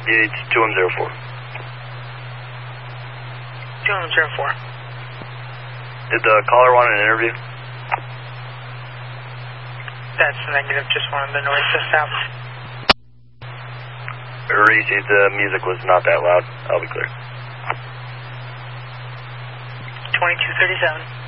It's 2M04. 2M04. Did the caller want an interview? That's negative, just wanted the noise to stop. Reese, the music was not that loud. I'll be clear. 2237.